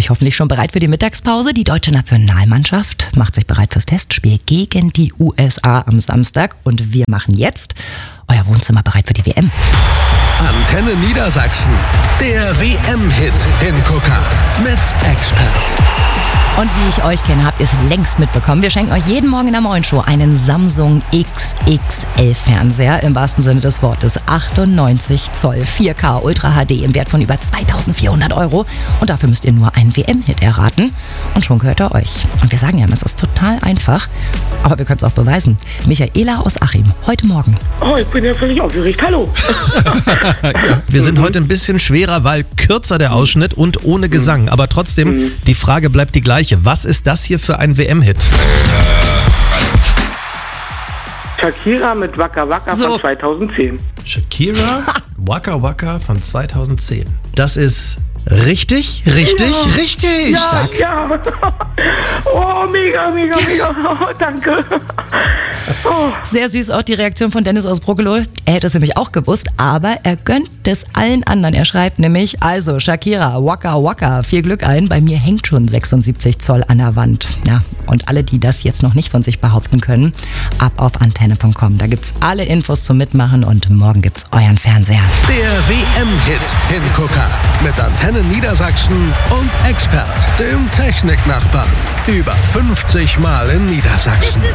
euch hoffentlich schon bereit für die Mittagspause. Die deutsche Nationalmannschaft macht sich bereit fürs Testspiel gegen die USA am Samstag. Und wir machen jetzt euer Wohnzimmer bereit für die WM. Antenne Niedersachsen, der WM-Hit Hingucker mit Expert. Und wie ich euch kenne, habt ihr es längst mitbekommen. Wir schenken euch jeden Morgen in der Morgenshow einen Samsung XXL-Fernseher, im wahrsten Sinne des Wortes. 98 Zoll, 4K Ultra HD im Wert von über 2.400 €. Und dafür müsst ihr nur einen WM-Hit erraten. Und schon gehört er euch. Und wir sagen ja, es ist total einfach, aber wir können es auch beweisen. Michaela aus Achim, heute Morgen. Oh, ich bin ja völlig aufgeregt. Hallo. Wir sind heute ein bisschen schwerer, weil kürzer der Ausschnitt und ohne Gesang. Aber trotzdem, die Frage bleibt die gleiche. Was ist das hier für ein WM-Hit? Shakira mit Waka Waka von 2010. Shakira, Waka Waka von 2010. Das ist richtig. Ja, Stark. ja. Oh, mega. Oh, danke. Oh. Sehr süß auch die Reaktion von Dennis aus Bruckeloh. Er hätte es nämlich auch gewusst, aber er gönnt es allen anderen. Er schreibt nämlich, also Shakira, Waka Waka, viel Glück ein. Bei mir hängt schon 76 Zoll an der Wand. Ja, und alle, die das jetzt noch nicht von sich behaupten können, ab auf antenne.com. Da gibt's alle Infos zum Mitmachen und morgen gibt's euren Fernseher. Der WM-Hit Hingucker mit Antenne Niedersachsen und Expert, dem Techniknachbarn. Über 50 Mal in Niedersachsen.